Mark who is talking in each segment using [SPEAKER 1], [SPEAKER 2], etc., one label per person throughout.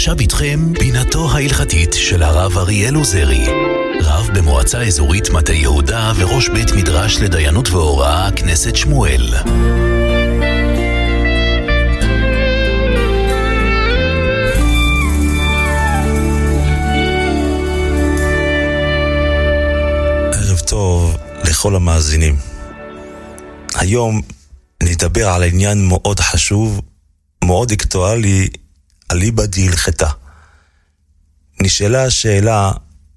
[SPEAKER 1] ועכשיו איתכם פינתו ההלכתית של הרב אריאל עוזרי, רב במועצה אזורית מטה יהודה וראש בית מדרש לדיינות והוראה כנסת שמואל.
[SPEAKER 2] ערב טוב לכל המאזינים. היום נדבר על עניין מאוד חשוב, מאוד אקטואלי, אליבא דהלכתה. נשאלה השאלה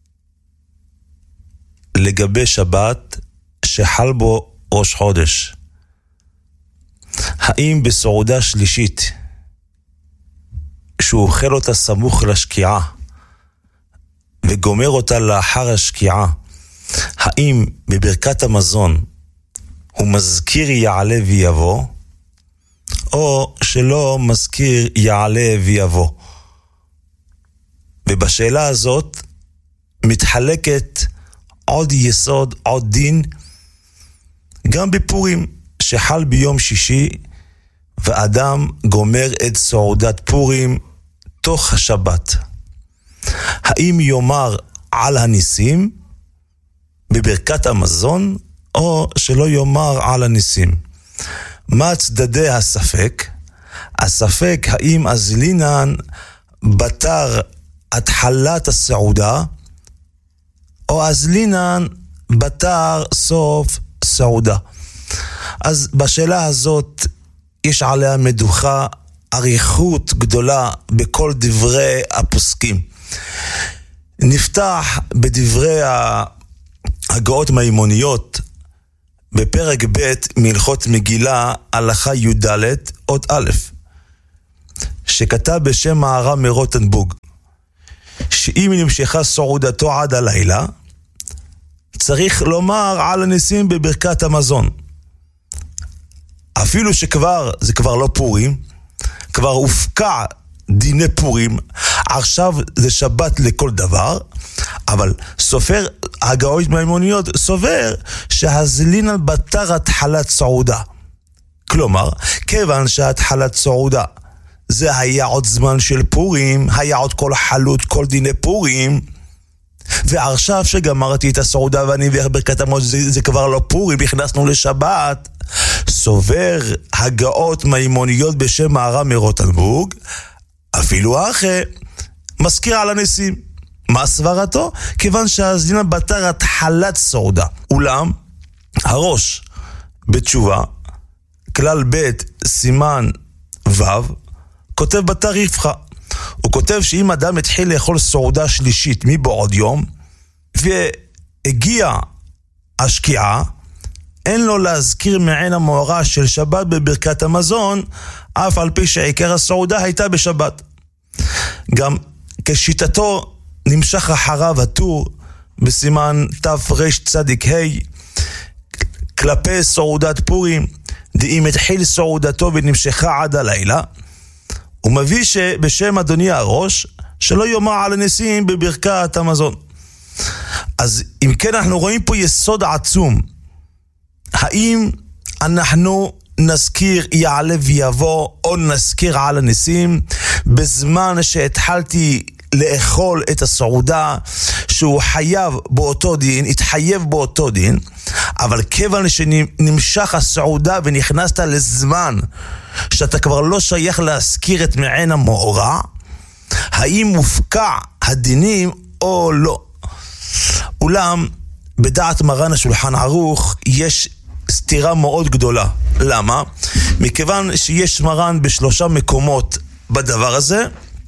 [SPEAKER 2] לגבי שבת שחל בו ראש חודש. האם בסעודה שלישית, שהוא אוכל אותה סמוך לשקיעה וגומר אותה לאחר השקיעה, האם בברכת המזון הוא מזכיר יעלה ויבוא, או שלא מזכיר יעלה ויבוא? ובשאלה הזאת מתחלקת עוד יסוד, עוד דין, גם בפורים שחל ביום שישי, ואדם גומר את סעודת פורים תוך השבת. האם יאמר על הניסים בברכת המזון, או שלא יאמר על הניסים? מה צדדי הספק? הספק האם אזלינן בתר התחלת הסעודה, או אזלינן בתר סוף סעודה. אז בשאלה הזאת יש עליה מדוכה, אריכות גדולה בכל דברי הפוסקים. נפתח בדברי הגאות מימוניות בפרק ב' מהלכות מגילה, הלכה י"ד עוד א', שכתב בשם מהר"ם מרוטנבורג, שאם נמשכה סעודתו עד הלילה, צריך לומר על הניסים בברכת המזון. אפילו שכבר, זה כבר לא פורים, כבר הופקע דיני פורים, עכשיו זה שבת לכל דבר, אבל סופר הגאות מימוניות סובר שהזלינן בתר התחלת סעודה. כלומר, כיוון שהתחלת סעודה זה היה עוד זמן של פורים, היה עוד כל חלות, כל דיני פורים, ועכשיו שגמרתי את הסעודה ואני ברכת המזון, זה כבר לא פורים, הכנסנו לשבת. סובר הגאות מימוניות בשם מהר"ם מרוטנבורג, אפילו אחרי מזכיר על הניסים. מה סברתו? כיוון שהזלינן בתר התחלת סעודה. אולם הראש בתשובה, כלל ב' סימן ו', כותב בתר יפחה. הוא כותב שאם אדם התחיל לאכול סעודה שלישית מבעוד יום, והגיע השקיעה, אין לו להזכיר מעין המאורע של שבת בברכת המזון, אף על פי שעיקר הסעודה הייתה בשבת. גם כשיטתו נמשך אחריו הטור בסימן תרצ"ה כלפי סעודת פורים, דאם התחיל סעודתו ונמשכה עד הלילה, הוא מביא שבשם אדוני הראש שלא יאמר על הניסים בברכת המזון. אז אם כן אנחנו רואים פה יסוד עצום. האם אנחנו נזכיר יעלה ויבוא, או נזכיר על הניסים בזמן שהתחלתי לאכול את הסעודה, שהוא חייב באותו דין, התחייב באותו דין, אבל כיוון שנמשך הסעודה ונכנסת לזמן שאתה כבר לא שייך להזכיר את מעין המאורע, האם מופקע הדינים או לא? אולם בדעת מרן השולחן ערוך יש סתירה מאוד גדולה. למה? מכיוון שיש מרן בשלושה מקומות בדבר הזה,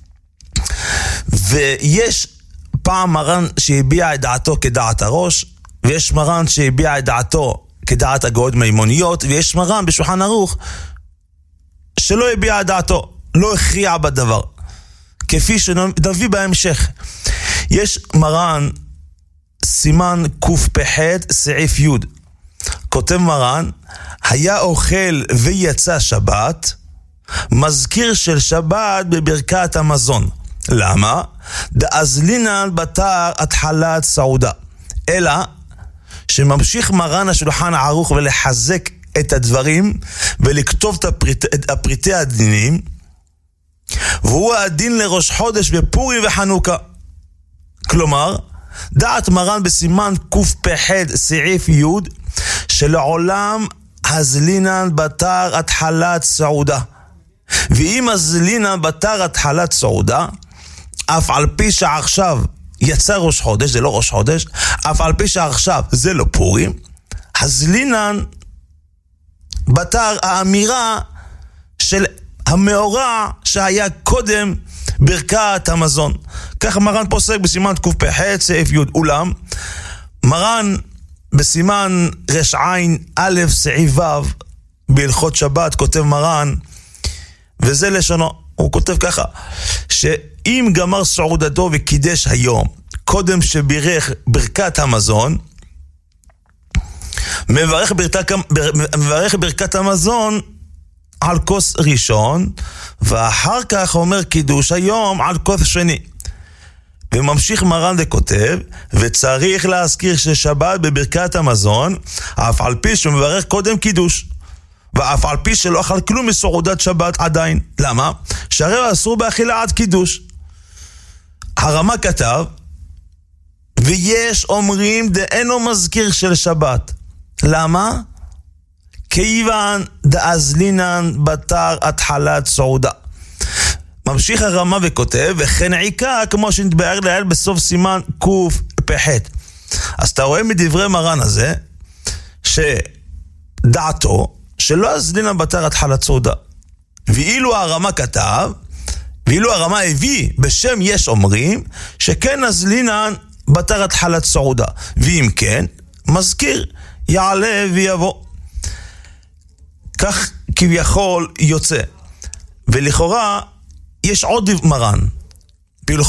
[SPEAKER 2] ויש פעם מרן שהביע את דעתו כדעת הראש, ויש מרן שהביע את דעתו כדעת הגאות מימוניות, ויש מרן בשולחן ערוך שלא הביע את דעתו, לא הכריע בדבר, כפי שנביא בהמשך. יש מרן סימן קפ"ח סעיף י', כותב מרן, היה אוכל ויצא שבת, מזכיר של שבת בברכת המזון. למה? דאזלינן בתר התחלת סעודה. אלא שממשיך מרן השולחן ערוך ולחזק את הדברים ולכתוב את הפריטי הדינים, והוא הדין לראש חודש בפורים וחנוכה. כלומר, דעת מרן בסימן קפ"ח סעיף י' שלעולם הזלינן בתר התחלת סעודה. ואם הזלינן בתר התחלת סעודה, אף על פי שעכשיו יצא ראש חודש, זה לא ראש חודש, אף על פי שעכשיו זה לא פורים, הזלינן בתר האמירה של המאורע שהיה קודם ברכת המזון. ככה מרן פוסק בסימן קפ"ח סעיף י'. אולם מרן בסימן רע"א סעיף ו' בהלכות שבת כותב מרן, וזה לשונו, הוא כותב ככה, שאם גמר סעודתו וקידש היום קודם שבירך ברכת המזון, מברך ברכת המזון על כוס ראשון, ואחר כך אומר קידוש היום על כוס שני. וממשיך מרן וכותב, וצריך להזכיר ששבת בברכת המזון, אף על פי שמברך קודם קידוש, ואף על פי שלא אכל כלום מסעודת שבת עדיין. למה? שהרי אסור באכילה עד קידוש. הרמ"א כתב, ויש אומרים דאינו מזכיר של שבת. למה? כיוון דאזלינן בתר התחלת סעודה. ממשיך הרמ"א וכותב, וכן עיקה כמו שנתבאר לעיל בסוף סימן קפ"ח. אז אתה רואה מדברי מרן הזה, שדעתו שלא אזלינן בתר התחלת סעודה. ואילו הרמ"א כתב, ואילו הרמ"א הביא בשם יש אומרים, שכן אזלינן בתר התחלת סעודה. ואם כן, מזכיר יעלה ויבוא. כך כביכול יוצא. ולכאורה יש עוד מרן